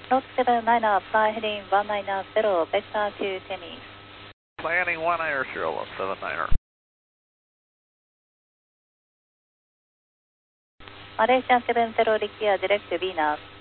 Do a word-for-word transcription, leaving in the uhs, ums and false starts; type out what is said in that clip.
Note seven nine up, fly heading one nine zero, vector to Temis. Planning one air zero, seven niner. Malaysia seven zero, require direct Venus.